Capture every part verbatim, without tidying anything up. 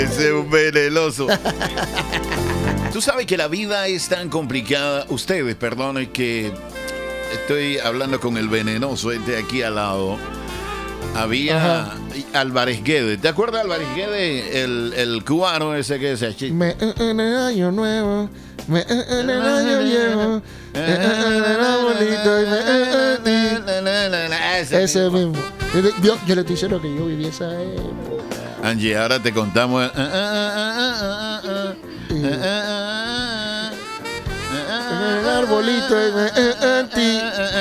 Ese es un venenoso. Tú sabes que la vida es tan complicada. Ustedes, perdonen que estoy hablando con el venenoso este aquí al lado. Había Ajá. Álvarez Guede. ¿Te acuerdas de Álvarez Guede? El, el cubano ese que se achita. Me en el año nuevo, me en el año viejo, me en el arbolito y me ese mismo. Yo, yo le estoy diciendo que yo viví esa época. Angie, ahora te contamos. El arbolito en ti.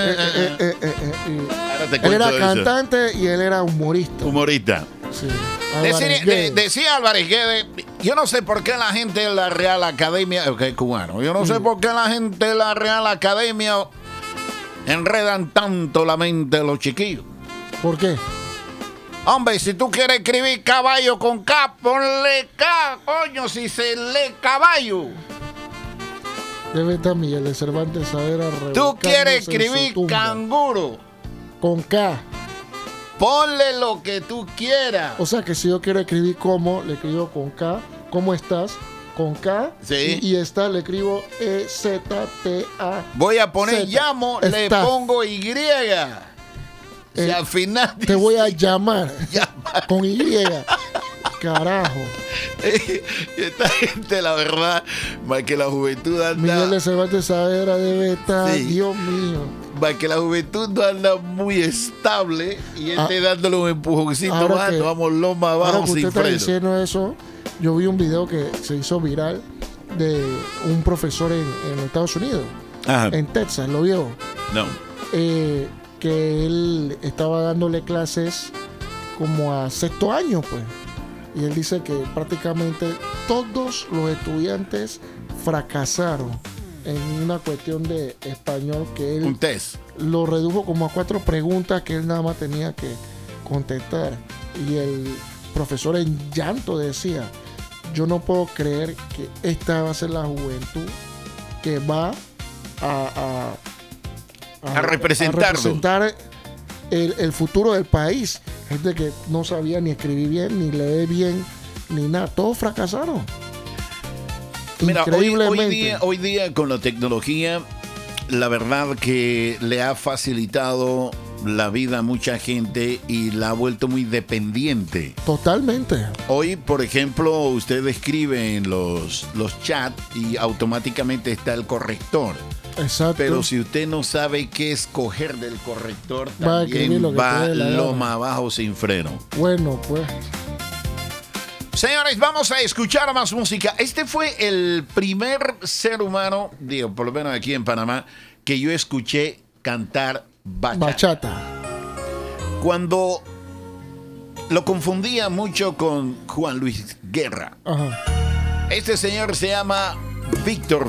Él era cantante y él era humorista. Humorista. Sí. Decía, de, decía Álvarez Guede, yo no sé por qué la gente de la Real Academia, ok, cubano, yo no sé por qué la gente de la Real Academia enredan tanto la mente de los chiquillos. ¿Por qué? Hombre, si tú quieres escribir caballo con K, ponle K, coño, si se lee caballo. Debe estar Miguel de Cervantes Saavedra. Tú quieres escribir canguro con K. Ponle lo que tú quieras. O sea que si yo quiero escribir como, le escribo con K. ¿Cómo estás? Con K. Sí. Y, y está, le escribo E Z T A. Voy a poner Z. llamo, Está. le pongo Y. Si Eh, al final te voy a llamar. Llamar. Con Y. Carajo. Esta gente, la verdad, más que la juventud anda. Miguel de Cervantes Saavedra debe estar, sí. Dios mío. Más que la juventud no anda muy estable y este ah, dándole un empujoncito más, nos vamos lo más abajo sin freno. Usted está diciendo eso, yo vi un video que se hizo viral de un profesor en, en Estados Unidos, Ajá. en Texas, ¿lo vio? No. Eh, que él estaba dándole clases como a sexto año, pues. Y él dice que prácticamente todos los estudiantes fracasaron en una cuestión de español que él un test lo redujo como a cuatro preguntas que él nada más tenía que contestar. Y el profesor en llanto decía, yo no puedo creer que esta va a ser la juventud que va a, a, a, a representarlo. A representar el, el futuro del país. Gente que no sabía ni escribir bien, ni leer bien, ni nada. Todos fracasaron. Mira, hoy, hoy, día, hoy día con la tecnología, la verdad que le ha facilitado la vida a mucha gente y la ha vuelto muy dependiente. Totalmente. Hoy, por ejemplo, usted escribe en los, los chats y automáticamente está el corrector. Exacto. Pero si usted no sabe qué escoger del corrector, también va, va loma abajo sin freno. Bueno, pues. Señores, vamos a escuchar más música. Este fue el primer ser humano, digo, por lo menos aquí en Panamá, que yo escuché cantar bachata. Bachata. Cuando lo confundía mucho con Juan Luis Guerra. Ajá. Este señor se llama Víctor